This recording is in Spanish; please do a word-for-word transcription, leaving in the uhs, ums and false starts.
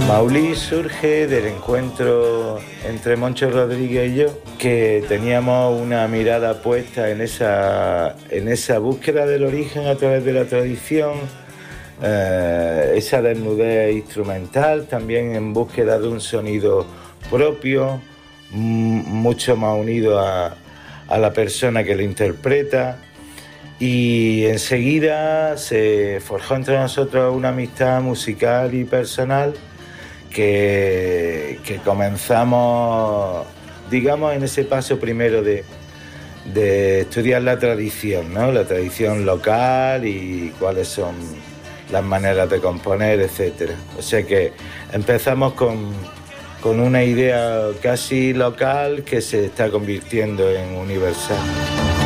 Maulí surge del encuentro entre Moncho Rodríguez y yo, que teníamos una mirada puesta en esa, en esa búsqueda del origen a través de la tradición, eh, esa desnudez instrumental, también en búsqueda de un sonido propio, m- mucho más unido a, a la persona que lo interpreta. Y enseguida se forjó entre nosotros una amistad musical y personal que, que comenzamos, digamos, en ese paso primero de, de estudiar la tradición, ¿no? La tradición local y cuáles son las maneras de componer, etcétera. O sea que empezamos con, con una idea casi local que se está convirtiendo en universal.